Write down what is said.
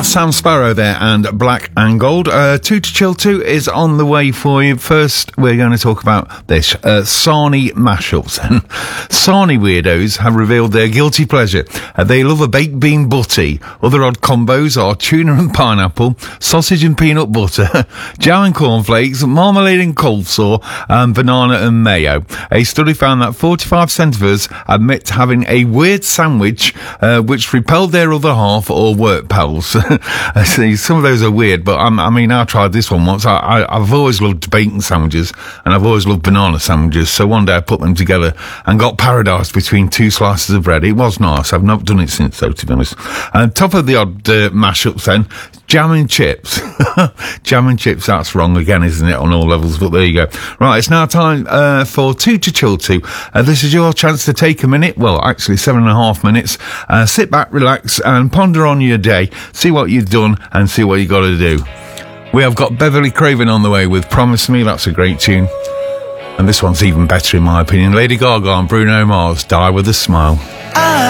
That's Sam Sparrow there and Black and Gold. Two to Chill 2 is on the way for you. First, we're going to talk about this. Sarnie mashups. Sarnie weirdos have revealed their guilty pleasure. They love a baked bean butty. Other odd combos are tuna and pineapple, sausage and peanut butter, jam and cornflakes, marmalade and coleslaw, and banana and mayo. A study found that 45% of us admit to having a weird sandwich which repelled their other half or work pals. See, some of those are weird, but I tried this one once. I've always loved bacon sandwiches, and I've always loved banana sandwiches, so one day I put them together and got paradise between two slices of bread. It was nice. I've not done it since, though, to be honest. Top of the odd mashups then, jam and chips. Jam and chips, that's wrong again, isn't it, on all levels, but there you go. Right, it's now time for Two to Chill 2. This is your chance to take a minute, well, actually 7.5 minutes, sit back, relax, and ponder on your day, see what you've done, and see what you got to do. We have got Beverly Craven on the way with Promise Me. That's a great tune. And this one's even better in my opinion. Lady Gaga and Bruno Mars, Die With a Smile.